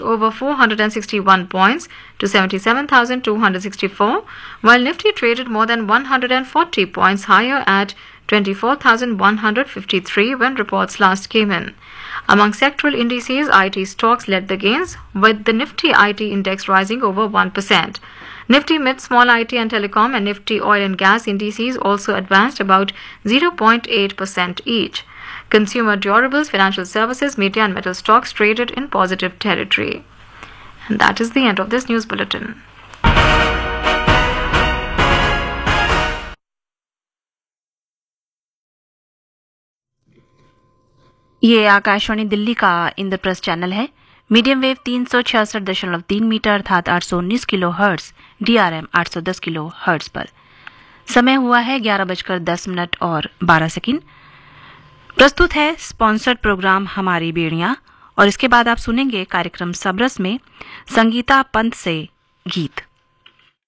over 461 points to 77,264, while Nifty traded more than 140 points higher at 24,153 when reports last came in. Among sectoral indices, IT stocks led the gains, with the Nifty IT index rising over 1%. Nifty Mid Small IT and Telecom and Nifty Oil and Gas indices also advanced about 0.8% each. Consumer durables, financial services, media and metal stocks traded in positive territory. And that is the end of this news bulletin. ये आकाशवाणी दिल्ली का Indraprastha channel है। Medium wave 366.3 metre अर्थात 819 kilo hertz, DRM 810 kilo hertz पर। समय हुआ है 11:10 और 12 second. प्रस्तुत है स्पॉन्सर्ड प्रोग्राम हमारी बेड़ियां, और इसके बाद आप सुनेंगे कार्यक्रम सबरस में संगीता पंत से गीत।